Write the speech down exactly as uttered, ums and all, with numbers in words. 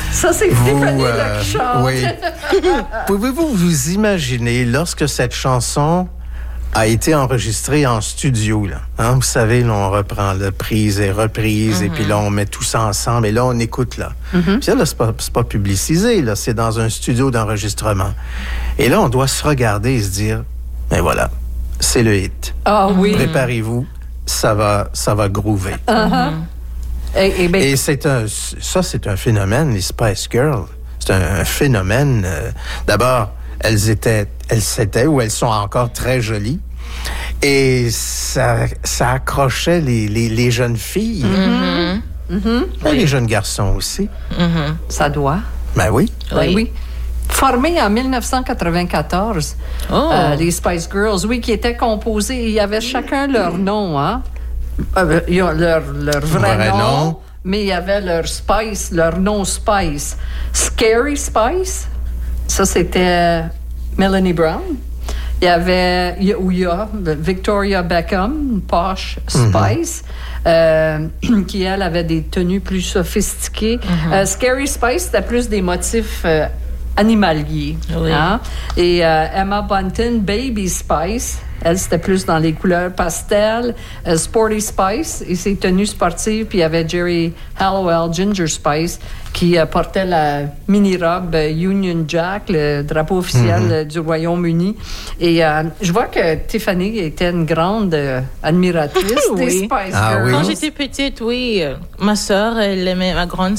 Ça, c'est vous, Tiffany euh, là, qui chante. Oui. Pouvez-vous vous imaginer lorsque cette chanson a été enregistrée en studio, là? Hein? Vous savez, là, on reprend la prise et reprise, mm-hmm. et puis là, on met tout ça ensemble, et là, on écoute, là. Mm-hmm. Puis là, c'est pas, c'est pas publicisé, là, c'est dans un studio d'enregistrement. Et là, on doit se regarder et se dire, ben voilà, c'est le hit. Ah oui. Préparez-vous, ça va, ça va groover. Uh-huh. Mm-hmm. Et, et, ben... et c'est un, ça, c'est un phénomène, les Spice Girls. C'est un, un phénomène. Euh, d'abord, elles étaient, elles étaient ou elles sont encore très jolies. Et ça, ça accrochait les, les, les jeunes filles. Mm-hmm. Mm-hmm. Et les jeunes garçons aussi. Mm-hmm. Ça doit. Ben oui. Oui. oui. Formés en dix-neuf cent quatre-vingt-quatorze, oh. euh, les Spice Girls, oui, qui étaient composés, il y avait chacun leur nom, hein? Euh, leur, leur vrai, vrai nom, nom, mais il y avait leur Spice, leur nom Spice. Scary Spice, ça c'était Melanie Brown. Il y avait, ou il y a Victoria Beckham, Posh Spice, mm-hmm. euh, qui elle avait des tenues plus sophistiquées. Mm-hmm. Euh, Scary Spice, c'était plus des motifs euh, animaliers. Oui. Hein? Et euh, Emma Bunton, Baby Spice, elle, c'était plus dans les couleurs pastel. Uh, Sporty Spice et ses tenues sportives. Puis il y avait Jerry Hallowell, Ginger Spice, qui uh, portait la mini-robe uh, Union Jack, le drapeau officiel mm-hmm. uh, du Royaume-Uni. Et uh, je vois que Tiffany était une grande uh, admiratrice oui. des Spice ah, Girls. Oui. Quand j'étais petite, oui, ma sœur, elle aimait, ma grande